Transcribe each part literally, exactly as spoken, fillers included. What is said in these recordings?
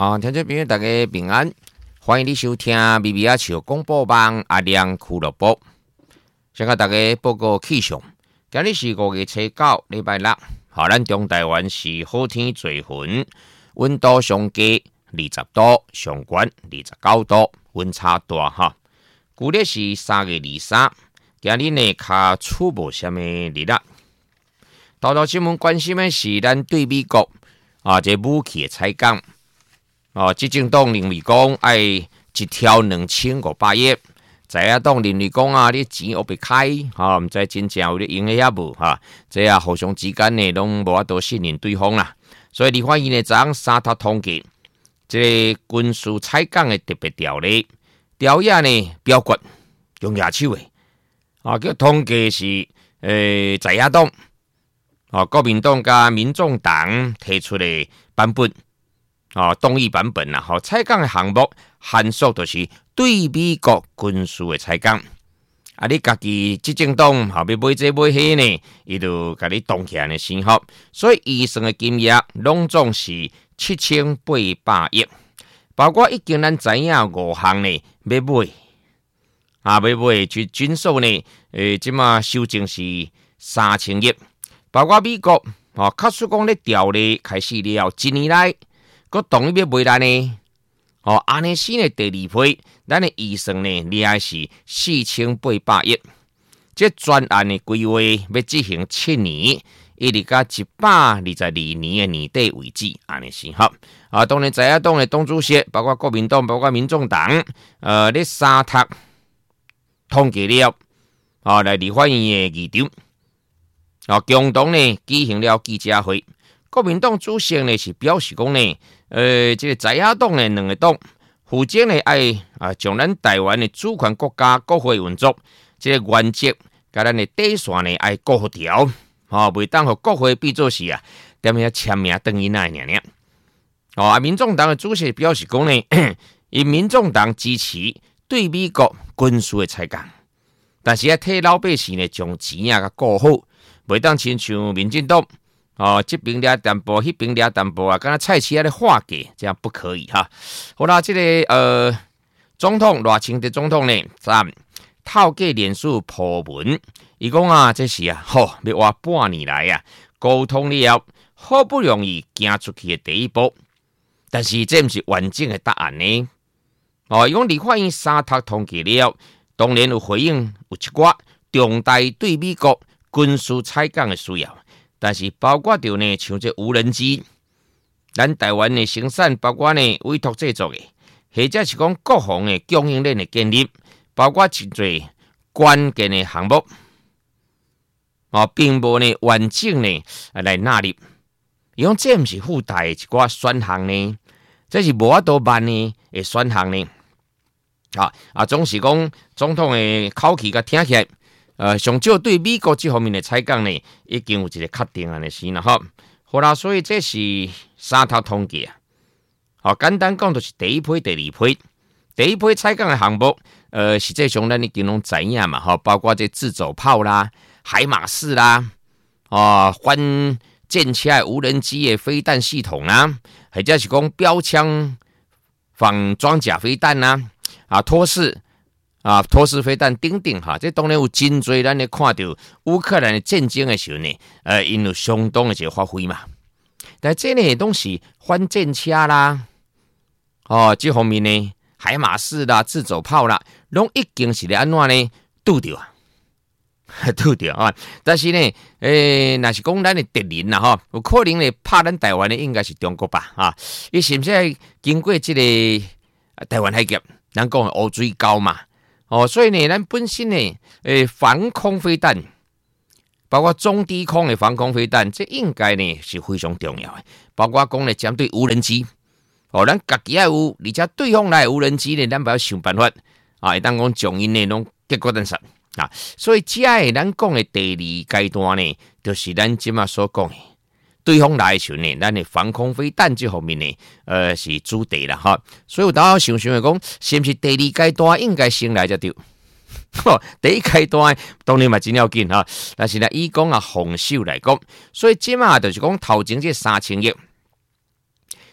啊，听众朋友大家平安，欢迎你收听微微仔笑广播网阿亮俱乐部。先甲大家报告气象，今日是五月初九，礼拜六，好，咱中台湾是好天做云，温度上低二十度，上悬二十九度，温差大哈。旧历是三月二三，今日呢较出无啥物日啦。头条新闻关心的是咱对美国啊，这武器的采购。哦，执政党认为讲爱一条两千五百亿，在野党认为讲啊，你钱我别开，哈、哦，唔知真正有咧用的也无哈，这啊互相之间呢拢无法度信任对方啦。所以立法院呢昨三读通过这个军事采购的特别条例，条约呢表决用牙手的，啊，叫通过是诶在野党，啊国民党加民众党提出的版本。哦，动议版本啦，吼、哦，采购的项目限缩就是对美国军事的采购。啊，你家己执政党后要买这买迄呢，伊就甲你动起来的先好。所以预算的金额拢总是七千八百亿，包括已经咱知影五项呢要买，啊要买就军售呢，诶，即马修正是三千亿，包括美国哦，确实讲咧条例开始了，一年来。个同意要买咱呢？哦，安尼新的第二批，咱的预算呢，你还是四千八百亿。这专案的规划要执行七年，一直到一百二十二年的年底为止，安尼是好。啊，当然在野党的党主席，包括国民党，包括民众党，呃，咧三读通过了，啊，来立法院的议场，啊，共同呢举行了记者会。国民党主席呢是表示讲呢，呃，这个在野党呢两个党负责呢爱啊，将咱台湾的主权国家国会运作，这个原则，甲咱的底线呢爱固条，吼、哦，袂当互国会变做是啊，踮遐签名等于那样样。哦，啊，民众党的主席表示讲呢，因民众党支持对美国军事的采购，但是啊，替老百姓呢将钱啊甲顾好，袂当亲像民进党。哦，这边俩淡薄，那边俩淡薄啊，跟他菜市啊的化价，这样不可以哈。好啦，这个呃，总统赖清德总统呢，咱透过脸书破文，伊讲啊，这是啊，吼、哦，要话半年来啊，沟通了，好不容易行出去的第一步，但是这不是完整的答案呢。哦，伊讲立法院三读通过了，当然有回应有一寡重大对美国军事采购的需要。但是包括着呢，像这无人机，咱台湾的生产，包括呢委托制作的，或者是讲国防的供应链的建立，包括真侪关键的项目，哦，并无呢完整呢来纳入。伊讲这毋是附带一寡选项呢，这是无法度办呢的选项呢。啊啊，总是讲总统的口气甲听起来。呃，上少对美国这方面的采购呢，已经有一个确定的事了哈。好啦，所以这是三读通过啊。好，简单讲就是第一批、第二批。第一批采购的项目，呃，实际上咱已经拢知影嘛，哈，包括这自走炮啦、海马式啦，啊，反舰车的无人机的飞弹系统啦，或者是讲标枪防装甲飞弹啦，啊，托式。啊，托式飞弹等等哈，这当然有真多咱咧看到乌克兰的战争的时候呢，呃，因有相当的一个发挥嘛。但这呢都是反舰车啦，哦，这方面呢，海马式啦、自走炮啦，拢已经是咧安怎呢拄着啊，拄着啊。但是呢，诶，若是讲咱的敌人啦哈，有可能呢拍咱台湾的应该是中国吧啊？伊是不是经过这个台湾海峡，咱讲的乌水沟嘛？哦，所以呢，咱本身呢，诶，防空飞弹，包括中低空的防空飞弹，这应该呢是非常重要的。包括讲呢，针对无人机，哦，咱家己也有，而且对方来无人机呢，咱不要想办法啊，会当讲将因呢拢结果等杀啊。所以，这个咱讲的第二阶段呢，就是咱今嘛所讲的。对方来的时候呢，咱的防空飞弹这方面呢，呃是主题啦哈。所以有当想想的讲，是不是第二阶段应该先来才对？第一阶段当然嘛真要紧哈，但是呢，以讲啊防守来讲，所以即嘛就是讲头前这三千亿，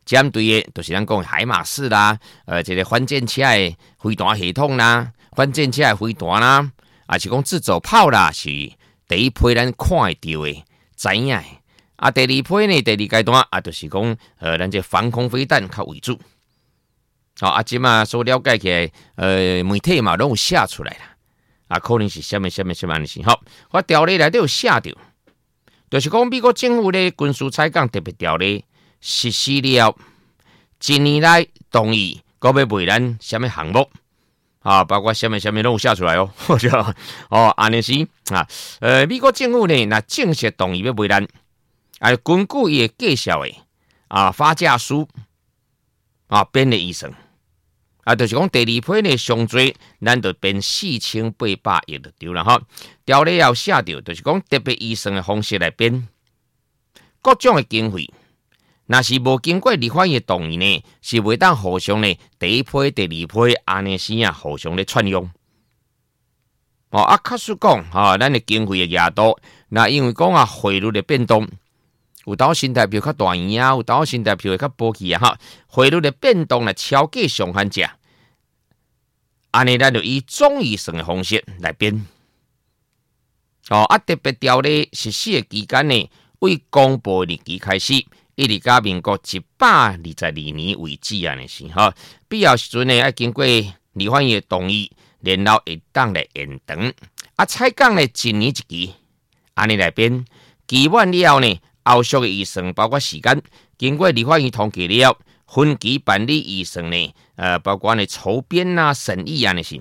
针对的就是咱讲海马式啦，呃，这个反舰车的飞弹系统啦，反舰车的飞弹啦，啊是讲自走炮啦，是第一批咱看会到的、知影的。啊，第二批呢，第二阶段啊，就是讲呃，咱这防空飞弹较为主。好、哦，啊，即嘛所了解起来，呃，媒体嘛拢有写出来啦。啊，可能是什么什么什么的事。好，我条例内底有写着，就是讲美国政府的军事采购特别条例实施了，一年来同意搁要卖咱什么项目啊，包括什么什么拢有写出来哦。哦，安尼是啊，呃，美国政府呢，那正式同意要卖咱，啊，根据伊的介绍的啊发价书啊编的预算。啊，就是讲第二批呢上最，咱就变四千八百亿就对了哈。条例要写着，就是讲特别预算的方式来编，各种的经费，若是无经过立法院同意呢，是袂当互相呢第一批、第二批安尼时啊互相咧串用。哦，啊，确实讲哈，咱的经费的额度，那因为讲啊汇率的变动。有当新台币较大圆啊，有当新台币会较薄去啊哈，汇率的变动来超过上限值，安尼咱就以总预算的方式来编。哦，啊特别条例实施的期间呢，为公布日期开始，一直到民国一百二十二年为止安尼是哈，必要时阵呢，要经过立法院同意，然后会当来延长。啊，采购呢一年一期，安尼来编，期满了后呢。后续的预算包括时间，经过立法院统计了，分期办理预算呢，呃，包括呢筹编啊、审议啊那些。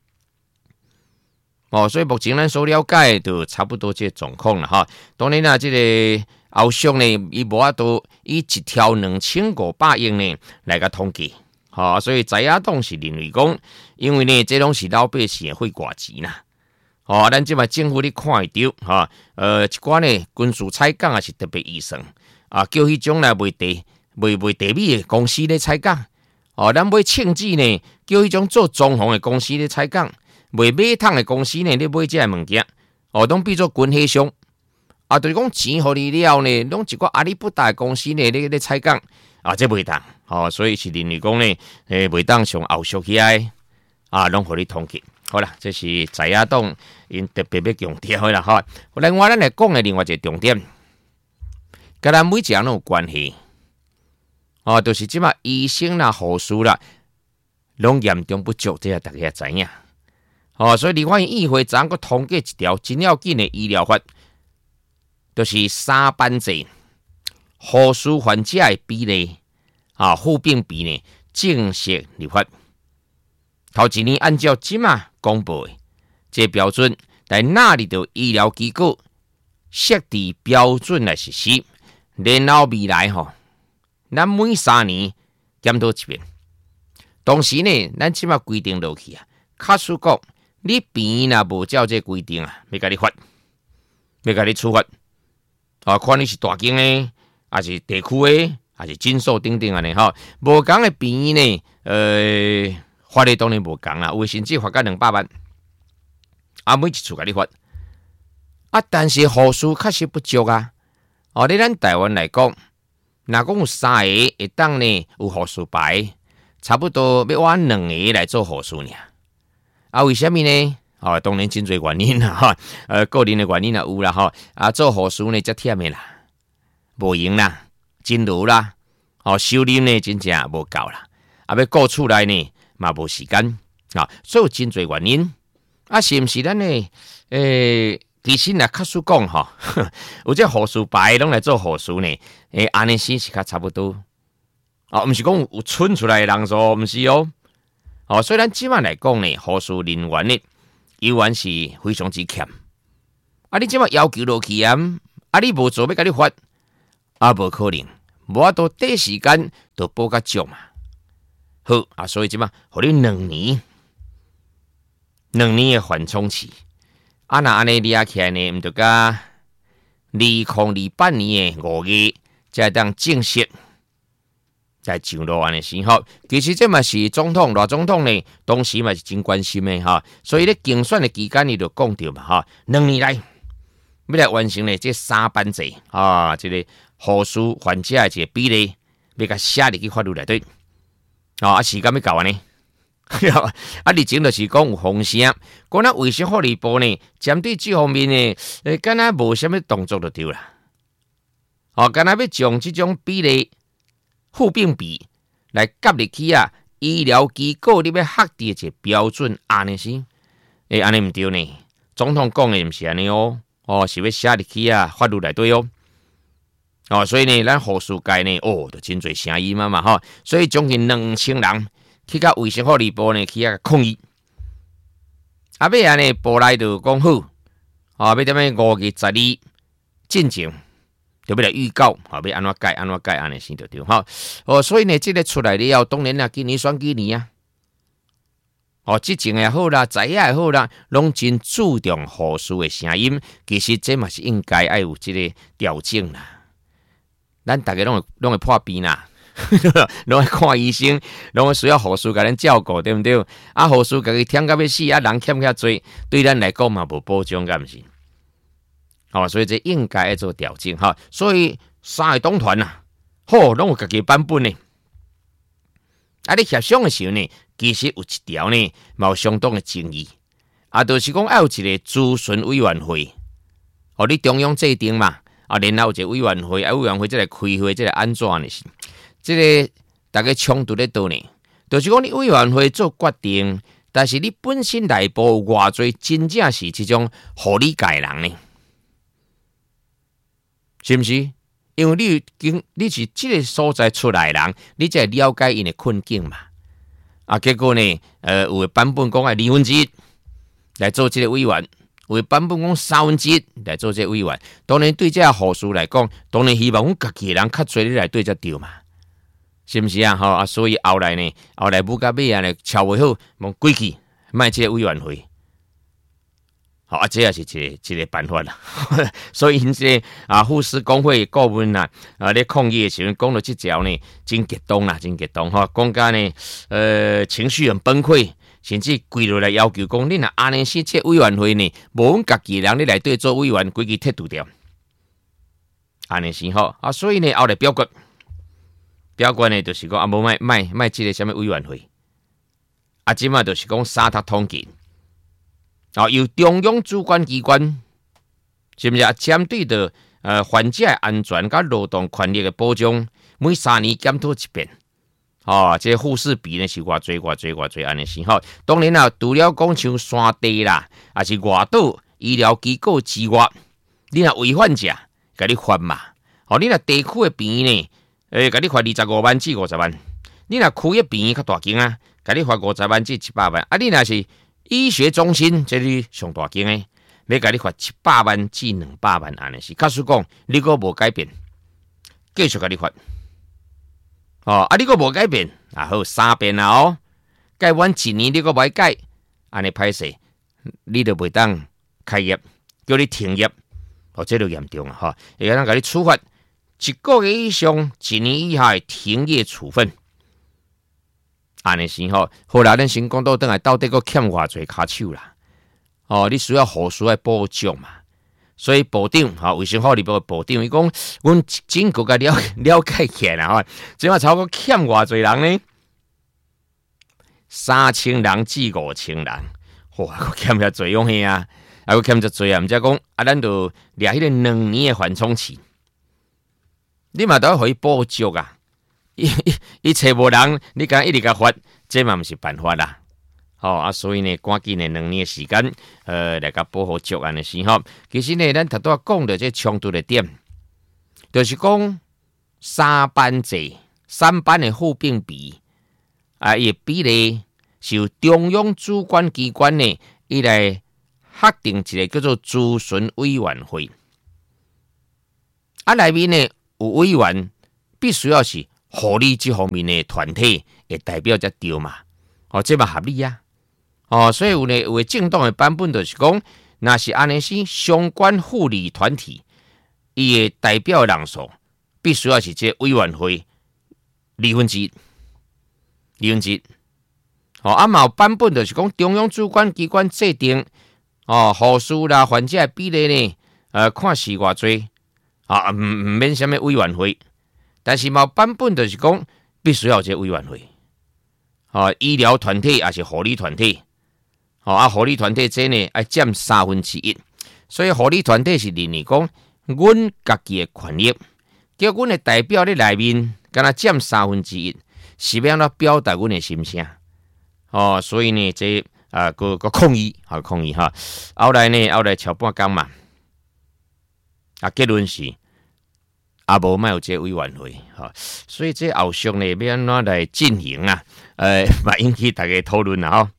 哦，所以目前咱所了解就差不多这状况了哈。当然啦，这个后续呢，伊无法度以一条两千五百亿呢来个统计，好、哦，所以在野党是认为讲，因为呢，这拢是老百姓会寡钱啦。哦，咱即嘛政府你看会到哈，呃，一寡呢军事采购也是特别预算啊，叫迄种来卖地卖卖地米的公司咧采购，哦，咱买庆记呢，叫迄种做装潢的公司咧采购，卖马桶的公司呢咧买这物件，哦，拢变做军火商，啊，就是讲钱互你了呢，拢一个阿里不达的公司呢咧咧采购，啊，这袂当，哦，所以是认为讲呢，诶，袂当上后续起来，啊，拢互你统计。好啦，这是在野党因特别要强调啦哈。另外，咱来讲的另外一个重点，跟咱每一项都有关系。哦，就是即马医生啦、护士啦，拢严重不足，这大家也知影。哦，所以立法院议会昨个通过一条真要紧的医疗法，就是三班制，护士患者的比例啊，患病比呢正式立法。头一年按照即马公布的这标准来纳入到医疗机构设置标准来实施，然后未来吼，咱每三年检讨一遍。同时呢，咱即马规定落去啊，卡实讲你病若无照这规定啊，要甲你罚，要甲你处罚。啊，看你是大间的，还是地区的，还是诊所等等安尼吼，无共的病呢，呃。法律当然无共啦，有甚至罚到两百万，啊，每一处甲你罚，啊，但是护士确实不足啊。哦，你咱台湾来讲，若讲有三个会当呢有护士牌，差不多要换两个来做护士呢。啊，为什么呢？哦，当然真侪原因啦，哈，呃，个人的原因也有啦，哈，啊，做护士呢则忝的啦，无用啦，真劳啦，哦，收入呢真正无够啦，啊，要顾厝内呢。嘛无时间啊，所以有真侪原因啊，是毋是咱呢？诶，其实若确实讲吼，有这护士牌拢来做护士呢，诶，安尼先是较差不多啊，毋是讲有蠢出来的人数，毋是哦。哦，虽然即摆来讲呢，护士人员呢，依然是非常之欠。啊，你即摆要求落去啊，啊，你无做要甲你罚，啊，无可能，无法度第一时间就报甲足嘛。好啊，所以即嘛，互你两年，两年的缓冲期。啊，那安尼理起来呢，毋着甲二零二八年的五月才当正式在上路安尼时候，其实这嘛是总统、大总统呢，当时嘛是真关心的哈。所以咧竞选的期间，伊就讲到嘛哈，两年来要来完成呢这三班制啊，这个护士患者的这个比例要甲写入去法律内底。哦，啊，时间要到啊呢。啊，日前就是讲有风声，讲咱卫生福利部呢，针对这方面呢，诶，敢若无啥物动作就对啦。哦，敢若要将这种比例互并比来夹入去啊，医疗机构你要核定一个标准，安尼是，诶，安尼毋对呢。总统讲的毋是安尼哦，哦，是要写入去啊，法律内底哦。哦，所以呢，咱护士界呢，哦，就真侪声音嘛嘛吼，所以将近两千人。去到卫生福利部呢，去啊抗议。啊，尾啊呢，部内就讲好，啊，要点样五月十二进前，就要来预告，啊，要安怎改安怎改安尼先就对哈。哦，所以呢，这个出来了后，当然啦，今年选几年啊。哦，之前也好啦，在也好啦，拢真注重护士的声音。其实这嘛是应该要有这个调整啦。咱大家拢会拢会破病啦。拢会看医生，拢会需要护士甲咱照顾，对不对？啊，护士家己忝到要死，啊，人欠遐多，对咱来讲嘛无保障，敢毋是？哦，所以这应该要做调整哈。所以三个党团啊，好，拢有家己版本呢。啊，你协商的时候呢，其实有一条呢，嘛有相当的争议。啊，就是讲要有一个咨询委员会，哦，你中央制定嘛，啊，然后有一个委员会，啊，委员会再来开会，再来安怎呢？是？这个大家冲突在倒呢，就是讲你委员会做决定，但是你本身内部有偌侪真正是这种合理解人呢，是不是？因为你经你是这个所在出来的人，你才了解因的困境嘛。啊，结果呢，呃，有的版本讲啊，二分之一来做这个委员，有的版本讲三分之一来做这个委员。当然对这个护士来讲，当然希望阮家己的人较侪你来对才对嘛。是毋是啊？吼啊！所以后来呢，后来不甲尾啊呢，敲袂好，望归去卖这个委员会。好啊，这也是一个一个办法啦。所以因这啊，护士工会顾问啊，啊咧抗议的时候讲到这条呢，真激动啦，真激动哈！讲甲呢，呃，情绪很崩溃，甚至跪落来要求讲，你若安尼设这委员会呢，无阮家己人你来对做委员，规矩剔除掉。安尼是吼啊，所以呢，后来表决。表决呢，就是讲啊，无卖卖卖这个什么委员会，啊，即嘛就是讲三读通过，啊，由中央主管机关，是不是啊？针对的呃患者的安全甲劳动权益的保障，每三年检讨一遍，哦，这护士比呢是偌侪偌侪偌侪安尼是吼。当然啦，除了讲像山地啦，还是外岛医疗机构之外，你若违反者，甲你罚嘛，哦，你若地区的病院呢？诶，甲你罚二十五万至五十万，你若区的病院较大间啊，甲你罚五十万至七百万，啊，你若是医学中心，这是上大间诶，要甲你罚七百万至两百万安尼是。假使讲你个无改变，继续甲你罚，哦，啊，你个无改变，啊好三遍啦哦，改完一年你个袂改，安尼歹势，你就袂当开业，叫你停业，哦，这就严重啊，哈，会当甲你处罚。一个月以上、一年以下的停业处分，安尼是吼。后来咱先讲到倒来，到底个欠偌侪骹手啦？哦，你需要护士来保障嘛？所以部长哈，卫生福利部的部长伊讲，阮整个个了了解起来啦，吼，即马超过欠偌侪人呢？三千人至五千人，哇，欠遐侪用去啊，啊，欠遮侪啊，毋则讲啊，咱就掠迄个两年的缓冲期。你嘛都要互伊补足啊！伊伊找无人，你敢一直甲罚，这嘛毋是办法啦。吼、哦、啊，所以呢，赶紧的两年的时间，呃，来甲保护足安尼是吼。其实呢，咱头拄讲的这冲突的点，就是讲三班制、三班的互并比啊，伊比例是由中央主管机关呢，伊来核定一个叫做咨询委员会，啊，内面呢。有委员必须要是护理这方面的团体的代表才对嘛？哦，这嘛合理啊！哦，所以有呢，有的政党的版本就是讲，那是安尼是相关护理团体，伊的代表人数必须要是这委员会二分之一，二分之一。哦，啊嘛有版本就是讲，中央主管机关制定哦，护士啦、患者的比例呢，呃，看是偌济。啊，唔唔免什么委员会， 但是嘛版本就是讲必须要有这个委员会，哦，医疗团体也是护理团体，哦啊，护理团体这呢要占三分之一，所以护理团体是认为讲，阮家己的权益，叫阮的代表咧内面，敢若占三分之一，是要怎表达阮的心声，哦，所以呢，这啊个个抗议，好抗议哈，后来呢，后来超半工嘛，啊结论是。啊，无卖有这委员会，哈，所以这后续呢要安怎来进行啊？呃，嘛引起大家讨论啦，吼。